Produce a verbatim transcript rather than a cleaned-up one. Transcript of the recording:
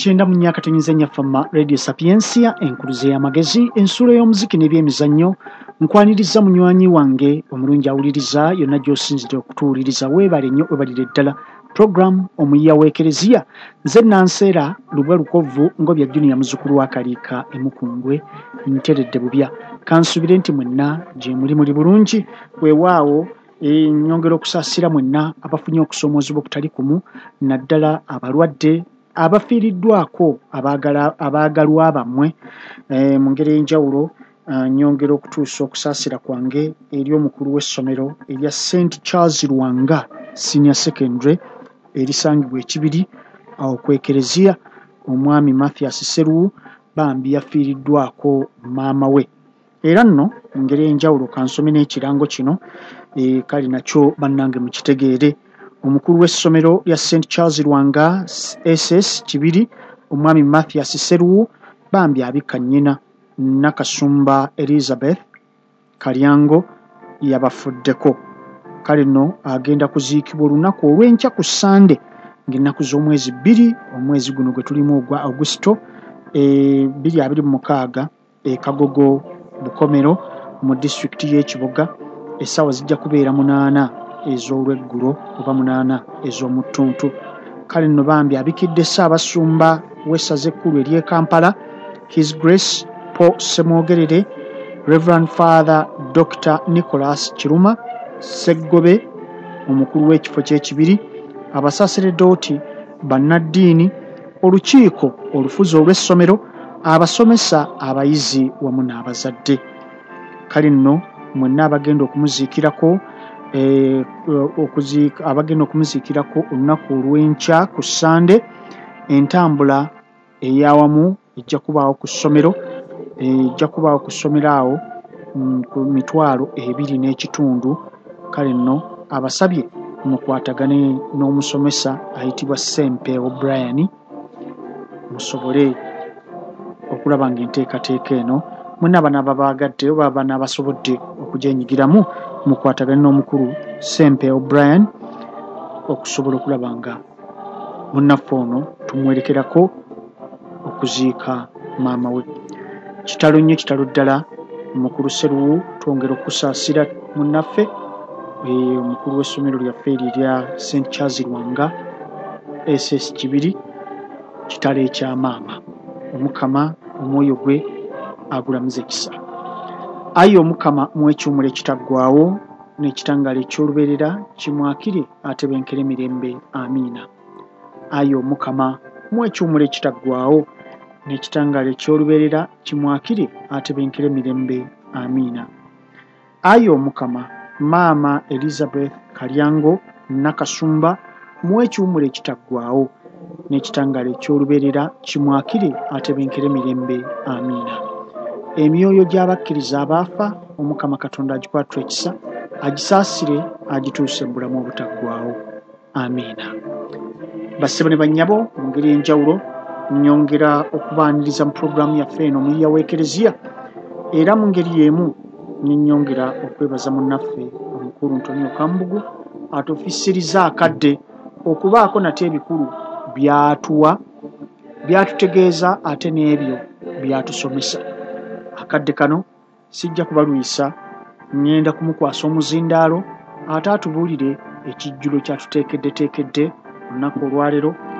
kyenda mu myaka tenyizanya fama Radio Sapiensia enkuluze y'amagezi ensulo y'omuziki n'ebyemizannyo nkwaniriza munywanyi wange omulungi awuliriza yonna gy'osinzire okutuwuliriza weebale nnyo webalire ddala program omuyiya w'ekereziya nze Nanseera Lubwa Lukovu Ngobya Junior muzzukulu wa Kaliika Emukungwe nteredde bubya kansubire nti mwenna gye muli muli bulungi weewaawo e, nyongera okusaasira mwenna abafunye okusomoozebwa okutali kumu naddala abalwadde abafiiriddwako abaagala abaagalwa bammwe e, mu ngeri ey'enjawulo uh, nyongera okutuusa okusaasira kwange eri omukulu w'essomero erya Saint Charles Lwanga Senior Secondary erisangibwa ekibiri awo ku ekereziya omwami Mathias Seruwu bambi yafiiriddwako maama we era nno mu ngeri ey'enjawulo kansome n'ekirango kino e, kali nakyo bannange mukitegeere omukulu w'essomero lya Saint Charles Lwanga S S kibiri omwami Mathias Seruwu bambi abika nnyina Nakasumba Elizabeth Kalyango yabafuddeko kale nno agenda kuziikibwa olunaku olw'enkya ku Sande ng'ennaku z'omwezi bbiri omwezi guno gwe tulimu ogwa Augusito e, bbiri abiri mu mukaaga e Kagogo Bukomero mu disitulikiti y'Ekibuga essaawa zijja kubeera munaana ez'olweggulo oba munaana ez'omuttuntu kale nno bambi abikidde Ssaabasumba w'essaza ekkulu ery'e Kampala His Grace Paul Semwogerere Reverend Father Doctor Nicholas Kiruma Ssegobe omukulu w'ekifo ky'ekibiri abasaaseredooti bannaddiini olukiiko olufuzi olw'essomero abasomesa abayizi wamu n'abazadde kale nno mwenna abagenda okumuziikirako e, okuziika abagenda okumuziikirako olunaku olw'enkya ku Sande entambula ey'awamu ejja kubaawo ku ssomero ejja kubaawo ku ssomero awo ku mitwalo ebiri n'ekitundu kale nno abasabye mukwatagane n'omusomesa ayitibwa Sempeewo Brian musobole okulaba ng'enteekateeka eno mwenna abana ababaagadde oba abana abasobodde okugyenyigiramu mukwatagane n'omukulu Sempeewo Brian okusobola okulaba nga munnaffe ono tumwerekerako okuziika maama we kitalo nnyo kitalo ddala mukulu Seruwu twongera okusaasira munnaffe omukulu w'essomero lyaffe eryo erya Saint Charles Lwanga S S kibiri kitalo ekyamaama omukama omwoyo gwe agulamuze kisa ayi omukama mwekyumula ekitaggwaawo n'ekitangaala eky'olubeerera kimwakire atebenkere emirembe amiina ayi omukama mwekyumula ekitaggwaawo n'ekitangaala eky'olubeerera kimwakire atebenkere emirembe amiina ayi omukama maama Elizabeth Kalyango Nakasumba mwekyumula ekitaggwaawo n'ekitangaala eky'olubeerera kimwakire atebenkere emirembe amiina emyoyo gy'abakkiriza abaafa omukama katonda agikwatira ekisa agisaasire agituuse mu bulamu obutaggwaawo amiina bassebo ne bannyabo mu ngeri y'enjawulo nnyongera okubaaniriza mu pulogulaamu yaffe eno omuyiya w'ekereziya era mu ngeri y'emu ninnyongera okwebaza munnaffe omukulu Ntonio Kambugu atufissiriza akadde okubaako nate ebikulu byatuwa byatutegeeza ate n'ebyo byatusomesa akadde kano sijja kubalwisa ngenda kumukwasa omuzindaalo ate atubuulire ekijjulo kyatuteekeddeteekedde olunaku olwaleero